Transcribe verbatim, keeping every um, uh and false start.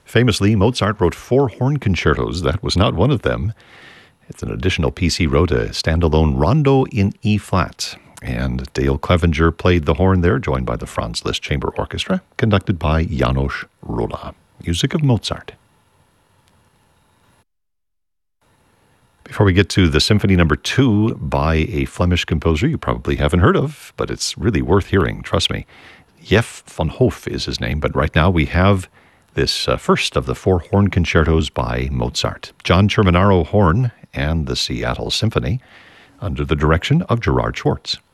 Famously, Mozart wrote four horn concertos. That was not one of them. It's an additional piece he wrote, a standalone rondo in E-flat. And Dale Clevenger played the horn there, joined by the Franz Liszt Chamber Orchestra, conducted by János Róla. Music of Mozart. Before we get to the Symphony Number Two by a Flemish composer you probably haven't heard of, but it's really worth hearing, trust me. Jef van Hoof is his name, but right now we have this uh, first of the four horn concertos by Mozart. John Terminaro horn and the Seattle Symphony under the direction of Gerard Schwartz.